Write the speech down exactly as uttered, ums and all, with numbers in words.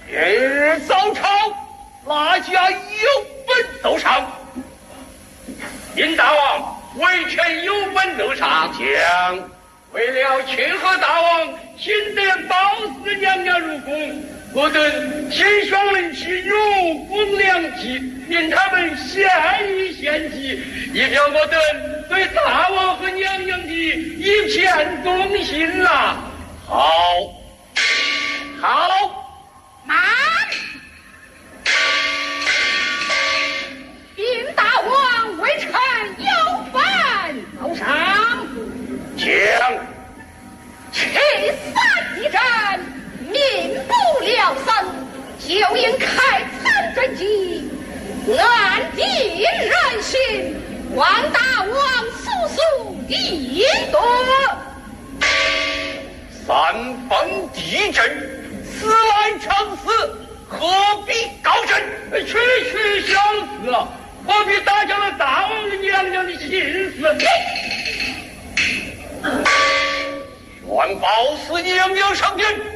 今日早朝，哪家有本奏上？殷大王，微臣有本奏上， 讲。 为了庆贺大王亲得褒姒娘娘入宫，我等亲双人去入宫良祭，令他们献一献祭，以表我等对大王和娘娘的一片忠心啦。 好， 好， 慢！禀大王，微臣有本奏上。 讲。 赤三一阵，民不聊生，就应开三阵计，安定人心。望大王速速议夺。 三分地震，死来成死，何必高枕？ 区区小事，何必打搅了大王的娘娘的心思？ 愿褒姒娘娘上殿。